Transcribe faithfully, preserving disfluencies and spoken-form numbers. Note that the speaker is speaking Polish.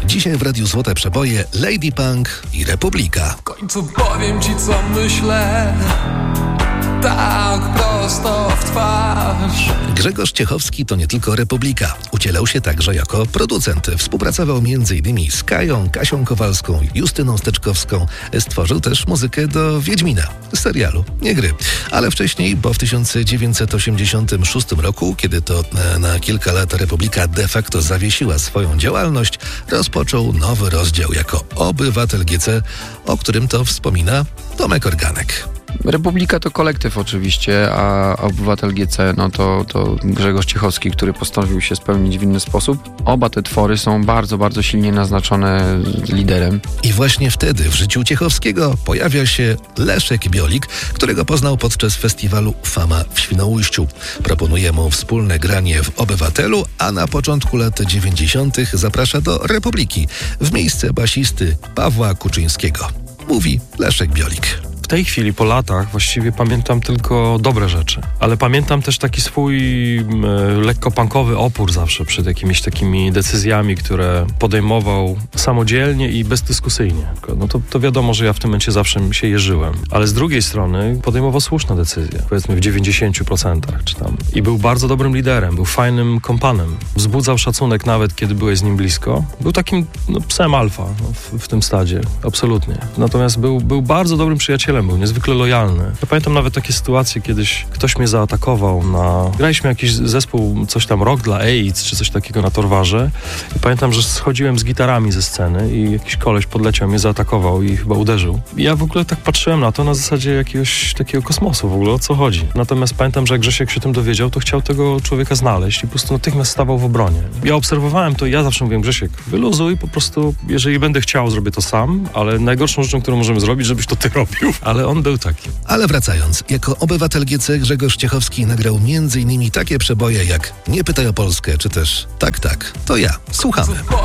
Dzisiaj w Radiu Złote Przeboje Lady Punk i Republika. W końcu powiem ci, co myślę, tak prosto w twarz. Grzegorz Ciechowski to nie tylko Republika. Ucielał się także jako producent. Współpracował między innymi z Kają, Kasią Kowalską, Justyną Steczkowską. Stworzył też muzykę do Wiedźmina, serialu, nie gry. Ale wcześniej, bo w tysiąc dziewięćset osiemdziesiątym szóstym roku, kiedy to na kilka lat Republika de facto zawiesiła swoją działalność, rozpoczął nowy rozdział jako obywatel G C, o którym to wspomina Tomek Organek. Republika to kolektyw oczywiście, a Obywatel G C no to, to Grzegorz Ciechowski, który postanowił się spełnić w inny sposób. Oba te twory są bardzo, bardzo silnie naznaczone liderem. I właśnie wtedy w życiu Ciechowskiego pojawia się Leszek Biolik, którego poznał podczas festiwalu Fama w Świnoujściu. Proponuje mu wspólne granie w Obywatelu, a na początku lat dziewięćdziesiątych zaprasza do Republiki w miejsce basisty Pawła Kuczyńskiego. Mówi Leszek Biolik. W tej chwili, po latach, właściwie pamiętam tylko dobre rzeczy, ale pamiętam też taki swój e, lekko punkowy opór zawsze przed jakimiś takimi decyzjami, które podejmował samodzielnie i bezdyskusyjnie. No to, to wiadomo, że ja w tym momencie zawsze się jeżyłem, ale z drugiej strony podejmował słuszne decyzje, powiedzmy w dziewięćdziesięciu procentach czy tam. I był bardzo dobrym liderem, był fajnym kompanem. Wzbudzał szacunek nawet, kiedy byłeś z nim blisko. Był takim no, psem alfa no, w, w tym stadzie, absolutnie. Natomiast był, był bardzo dobrym przyjacielem, był niezwykle lojalny. Ja pamiętam nawet takie sytuacje, kiedyś ktoś mnie zaatakował na... Graliśmy jakiś zespół, coś tam Rock dla AIDS, czy coś takiego na Torwarze. I pamiętam, że schodziłem z gitarami ze sceny i jakiś koleś podleciał, mnie zaatakował i chyba uderzył. I ja w ogóle tak patrzyłem na to na zasadzie jakiegoś takiego kosmosu w ogóle, o co chodzi. Natomiast pamiętam, że jak Grzesiek się tym dowiedział, to chciał tego człowieka znaleźć i po prostu natychmiast stawał w obronie. Ja obserwowałem to i ja zawsze mówiłem, Grzesiek, wyluzuj, po prostu, jeżeli będę chciał, zrobię to sam, ale najgorszą rzeczą, którą możemy zrobić, żebyś to ty robił. Ale on był taki. Ale wracając, jako obywatel G C Grzegorz Ciechowski nagrał między innymi takie przeboje jak Nie pytaj o Polskę, czy też Tak, tak, to ja. Słuchamy.